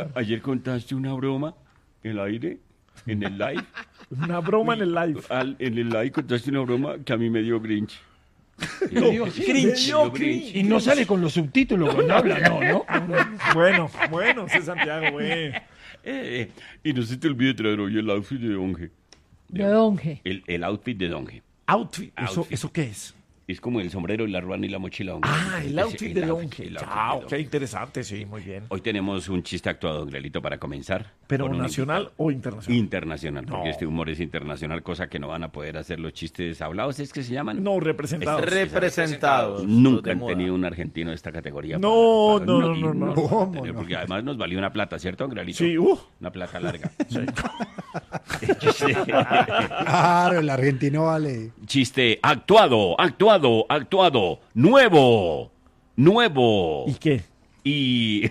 Ayer contaste una broma en el aire, en el live. Una broma en el live. En el live contaste una broma que a mí me dio Grinch. Cringe. Y no sale con los subtítulos cuando habla, ¿no? Bueno, ese Santiago, güey. Y no se te olvide traer hoy el outfit de Donge. De Donge. El outfit de Donge. Outfit. Outfit. ¿Eso qué es? Es como el sombrero, la ruana y la mochila Donge. El outfit de Donge. El outfit de Qué Donge. interesante, sí, muy bien. Hoy tenemos un chiste actuado, Grelito, para comenzar. ¿Pero con un nacional invitado. o internacional? Internacional, porque No. este humor es internacional, cosa que no van a poder hacer los chistes hablados, ¿es que se llaman? No, representados. Representados. Nunca De han moda. tenido un argentino de esta categoría. No. y ¿Cómo vamos a tener, porque además nos valió una plata, ¿cierto, Grelito? Sí, Una plata larga. Claro, el argentino vale. Chiste actuado, nuevo. ¿Y qué? Y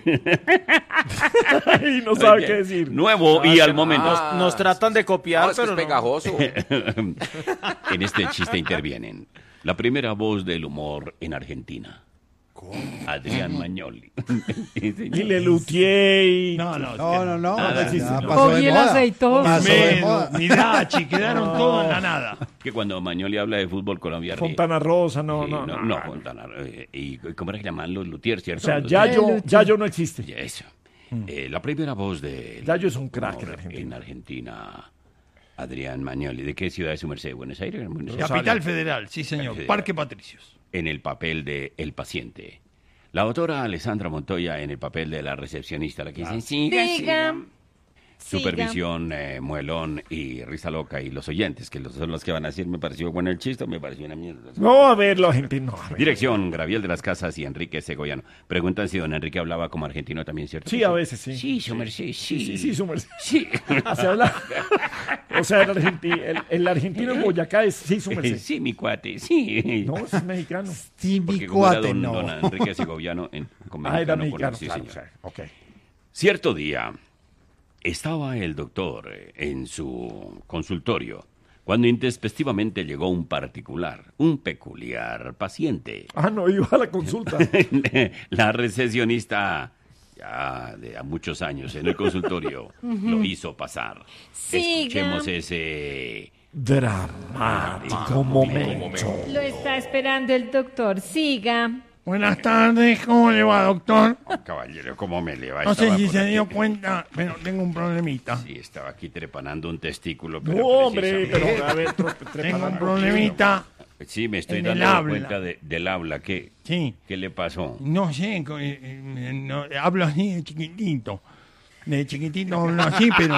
Y no sabe qué decir. nuevo y al momento. Nos tratan de copiar, No, es que pero es pegajoso. En este chiste intervienen la primera voz del humor en Argentina. Adrián Magnoli. Sí, señor. Y le luteé y... No. No. Nada. Ya No. pasó de Oye, el moda. aceitoso. Pasó de Medo, moda. Midachi, quedaron todos en la nada. Que cuando Magnoli habla de fútbol Colombia ríe. Fontana Rosa, Sí, no. no, Fontana. ¿Y cómo era que llaman los luthiers, O cierto? sea, Los- Yayo no existe. Ya, eso. La primera voz de Yayo es un crack en Argentina. en Argentina, Adrián Magnoli. ¿De qué ciudad es su merced? ¿Buenos Aires? Buenos Aires. Capital Federal, sí señor. Federal. Parque Patricios. En el papel de El Paciente. La autora Alessandra Montoya en el papel de la recepcionista, la que dice siga. Supervisión, muelón y risa loca. Y los oyentes, que son los que van a decir, me pareció bueno el chiste, me pareció una mierda. No, a ver, los argentinos. a ver. Dirección, Graviel de las Casas y Enrique Segoyano. Preguntan si don Enrique hablaba como argentino también, ¿cierto? Sí, a veces sí. Sí, su merced, sí. Sí, su merced. Sí. Se habla. O sea, el argentino en Boyacá es sí, su merced. Sí, mi cuate, sí. No, es mexicano. Sí, Porque mi como era cuate, no. don Enrique Segoviano con Era mexicano, mexicano, sí, claro. señor. O sea, ok. Cierto día, estaba el doctor en su consultorio cuando intempestivamente llegó un peculiar paciente. Ah, no, iba a la consulta. La recepcionista, ya de a muchos años en el consultorio, lo hizo pasar. Siga. Escuchemos ese... Dramático momento. Lo está esperando el doctor. Siga. Buenas tardes, ¿cómo le va, doctor? Caballero, ¿cómo me le va? No sé Estaba si por se aquí. dio cuenta, pero tengo un problemita. Sí, estaba aquí trepanando un testículo. Pero No, hombre, precisamente- pero a ver, Tengo un problemita. Sí, me estoy en el dando habla. cuenta del habla. ¿Qué Sí. le pasó? No sé, no, hablo así de chiquitito. De chiquitito hablo así, pero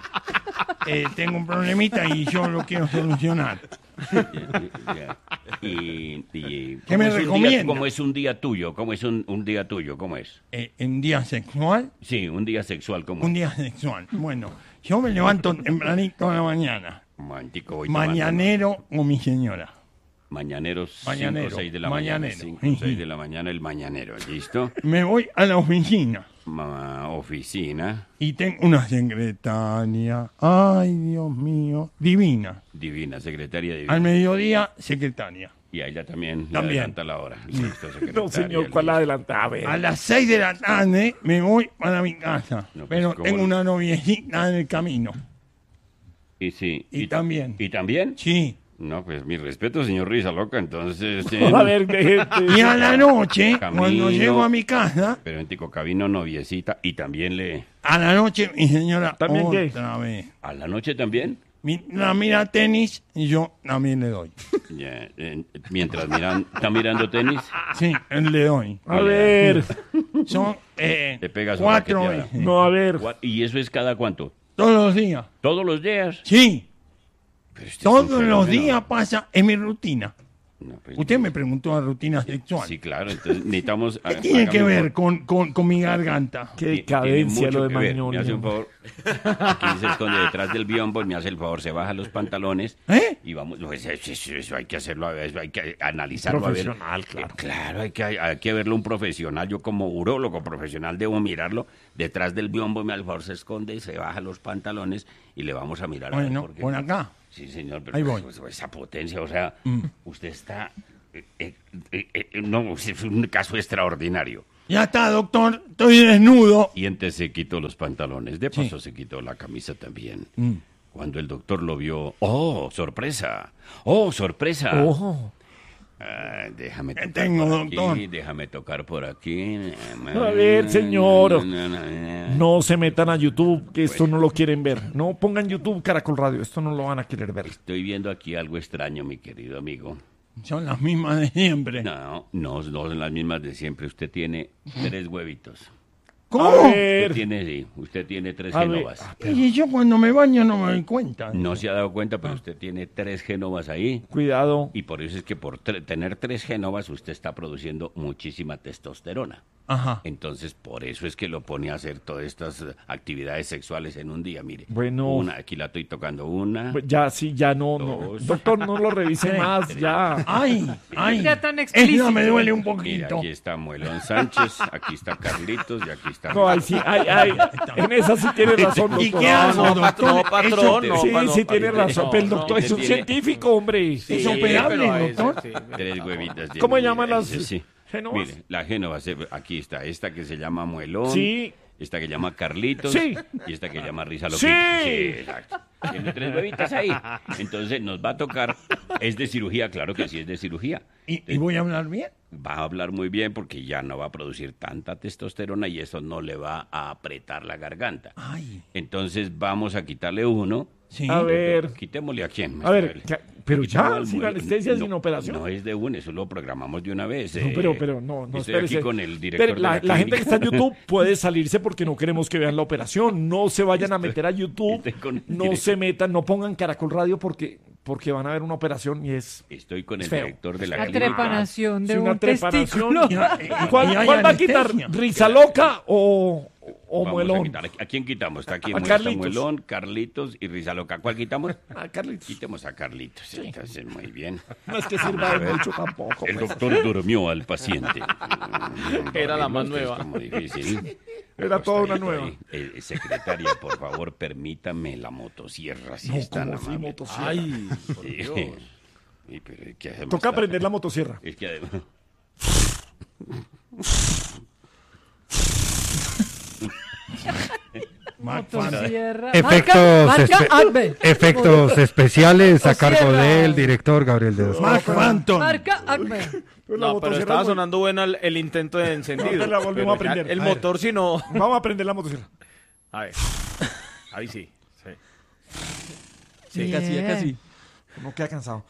tengo un problemita y yo lo quiero solucionar. ¿Qué ¿Qué me recomienda? ¿Cómo es un día tuyo? ¿Cómo es un día tuyo? ¿Cómo es? ¿En día sexual? Sí, un día sexual. ¿Cómo Un es? día sexual. Bueno, yo me levanto tempranito a la mañana. Un momentico, voy tomando. Mañanero o mi señora. Mañaneros, 5 o Mañanero, 6 de la mañanero. mañana. 5 o 6 de la mañana, el mañanero. ¿Listo? Me voy a la oficina Oficina. y tengo una secretaria. Ay, Dios mío. Divina. Divina, secretaria divina. Al mediodía, secretaria. Y a ella también, le También. adelanta la hora. Listo, secretaria. No, señor, ¿cuál listo. adelanta? A ver. A las 6 de la tarde me voy para mi casa. No, pues, pero ¿cómo tengo no? una noviecita en el camino. Y sí. Y también. ¿Y también? Sí. No, pues mi respeto, señor Risa Loca, entonces... A ver, deje. Y a la noche, Camino. cuando llego a mi casa, Pero en Tico Cabino, noviecita, y también a la noche mi señora ¿También qué? otra vez. ¿A la noche también? La mira tenis y yo también le doy. Ya, mientras está mirando tenis, Sí, le doy. A ver. Son te pegas una 4 raqueteada. veces. No, a ver. ¿Y eso es cada cuánto? Todos los días. ¿Todos los días? Sí, Pero este es todos un los fenómeno. días pasa en mi rutina. No, pues, Usted me preguntó de rutina sexual. Sí, claro, entonces necesitamos... ¿Qué tiene que ver con mi garganta? Qué Tiene decadencia mucho lo de que ver. Magnoli. Me hace un favor. Aquí se esconde detrás del biombo, me hace el favor, se baja los pantalones. ¿Eh? Y vamos, no, eso hay que hacerlo, a ver, eso hay que analizarlo. A ver. Profesional, claro. Claro, hay que verlo un profesional. Yo como urólogo profesional debo mirarlo. Detrás del biombo, me hace el favor, se esconde y se baja los pantalones y le vamos a mirar. a ver Bueno, por qué. por acá. Sí, señor, pero Ahí voy. pues, esa potencia, o sea, usted está... no, es un caso extraordinario. Ya está, doctor. Estoy desnudo. Y antes se quitó los pantalones. De paso se quitó la camisa también. Cuando el doctor lo vio... ¡Oh, sorpresa! ¡Oh, sorpresa! Ojo. Déjame tocar tengo, por aquí, doctor? déjame tocar por aquí. A ver, señor. No se metan a YouTube, que esto no lo quieren ver. No pongan YouTube Caracol Radio, esto no lo van a querer ver. Estoy viendo aquí algo extraño, mi querido amigo. Son las mismas de siempre. No son las mismas de siempre. Usted tiene 3 huevitos. ¿Cómo? A ver. Usted tiene 3 A ver. genovas. Y yo cuando me baño no me doy cuenta. No se ha dado cuenta, pero usted tiene 3 genovas ahí. Cuidado. Y por eso es que por tener 3 genovas usted está produciendo muchísima testosterona. Ajá. Entonces, por eso es que lo pone a hacer todas estas actividades sexuales en un día. Mire, Bueno. aquí la estoy tocando una. Pues ya, sí, ya no. Dos. Doctor, no lo revise más, ya. Ay. Ya tan Esta explícito. me duele un Mire, poquito. aquí está Muelón Sánchez, aquí está Carlitos y aquí está... No, ahí sí, en esa sí tiene razón, ¿Y doctor. qué hago, No, doctor? patrón, no, Sí, no, sí tiene patrón. razón, No, pero el no, doctor es un tiene- científico, hombre. ¿Es operable, pero a veces doctor? sí. 3 huevitas. ¿Cómo tiene, llaman mire, las sí. genovas? Mire, la génova, aquí está, esta que se llama Muelón, Sí. esta que llama Carlitos Sí. y esta que llama Risa Sí. exacto. Tiene 3 huevitas ahí. Entonces nos va a tocar, es de cirugía, claro que sí es de cirugía. ¿Y voy a hablar bien? Va a hablar muy bien porque ya no va a producir tanta testosterona y eso no le va a apretar la garganta. Ay. Entonces vamos a quitarle uno. Sí. A ver. Quitémosle a quién. A ver, pero ya, Quitémosle al sin Muelón. anestesia, sin No, operación. No es de uno, eso lo programamos de una vez. No, pero no, Estoy espérese. aquí con el director Espere, de la gente que clínica. está en YouTube puede salirse porque no queremos que vean la operación. No se vayan a meter a YouTube. estoy con el No director. se metan, no pongan Caracol Radio porque van a ver una operación y es... Estoy con el Es feo. director de la La clínica. trepanación de Sí, una un trepanación. testículo. ¿Cuál Y hay va a quitar? anestesia. ¿Risa loca o Vamos a Muelón? quitar. ¿A quién quitamos? Está aquí A está Carlitos. Muelón, Carlitos y Rizaloca. ¿Cuál quitamos? Ah, Carlitos. Quitemos a Carlitos. Entonces, muy bien. No es que sirva de mucho tampoco. El pues. doctor durmió al paciente. Era la más Esto nueva. Es como difícil. Era toda una Acostadito nueva. ahí. Secretaria, por favor, permítame la motosierra. Si No, es tan como si amable. motosierra. Ay, por Sí. Dios. Sí, pero es que además Toca está- prender la motosierra. Es que además... Motosierra. Efectos, Marca Acme. efectos especiales a cargo Motosierra. del director Gabriel de Dos. Mark Phantom. Marca Acme. La No, pero motosierra estaba es muy- sonando bueno el intento de encendido. No, te la volvemos Pero a ya prender. El A ver. motor, si no. Vamos a prender la motosierra. A ver. Ahí sí. Sí. Sí, casi, ya casi. No queda cansado.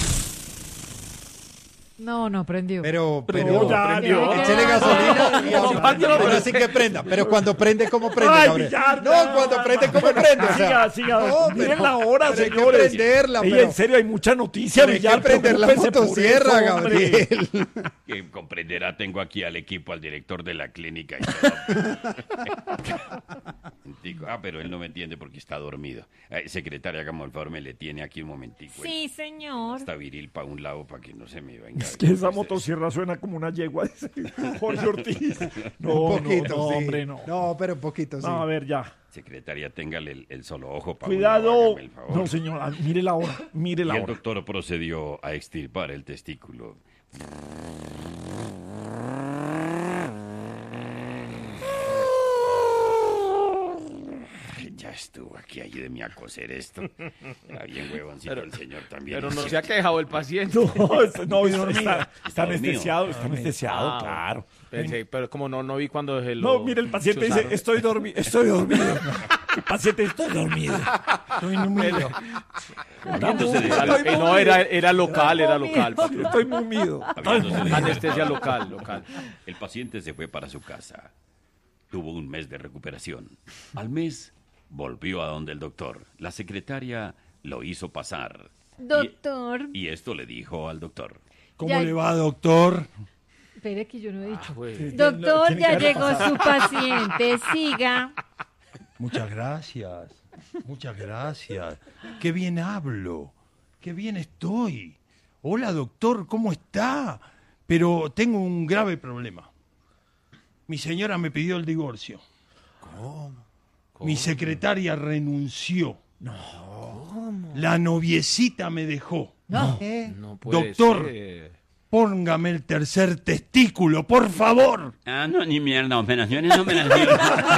No prendió. Pero ya, prendió. échele gasolina y ahora sí que prenda. Pero cuando prende, ¿cómo prende, Ay, Gabriel? ya, No, cuando prende, ¿cómo prende? O sea, Siga. no, Miren pero- la hora, pero hay que señores. prenderla, Ey, pero- en serio, hay mucha noticia, pero hay que Villar. prender la preocúpese por motosierra, eso, hombre. Gabriel. Que comprenderá, tengo aquí al equipo, al director de la clínica y todo. Digo, pero él no me entiende porque está dormido. Secretaria, hágame el favor, me le tiene aquí un momentico. Sí, señor. Está viril para un lado para que no se me venga. Es que esa motosierra suena como una yegua, dice Jorge Ortiz. No, Un poquito, no, sí. hombre, no. No, pero un poquito, sí. No, a ver, ya. Secretaria, téngale el solo ojo para Cuidado. hágame el favor. No, señora, mire la hora. Mire Y la el hora. doctor procedió a extirpar el testículo. Ya estuvo aquí, ayúdeme a coser esto. Era bien huevoncito el señor también. Pero no se ha quejado el paciente. No, está anestesiado, está dormido. anestesiado, Ah, claro. Pensé, pero como no vi cuando se No, lo mire, el paciente dice, chuzaron. estoy dormido. El paciente, estoy dormido. Estoy número. Habiéndose de- No, era local, era local. Estoy mumido. habiéndose de- Anestesia local. El paciente se fue para su casa. Tuvo un mes de recuperación. Al mes volvió a donde el doctor. La secretaria lo hizo pasar. Doctor. Y esto le dijo al doctor. ¿Cómo Ya- le va, doctor? Espere que yo no he dicho. Pues, Doctor, tiene que ya haberle llegó su paciente. Siga. Muchas gracias. Muchas gracias. Qué bien hablo. Qué bien estoy. Hola, doctor, ¿cómo está? Pero tengo un grave problema. Mi señora me pidió el divorcio. ¿Cómo? Mi secretaria renunció. No. La noviecita me dejó. No. no puede Doctor. ser. póngame el tercer testículo, por favor. Ah, no, ni mierda, operaciones no me las dio.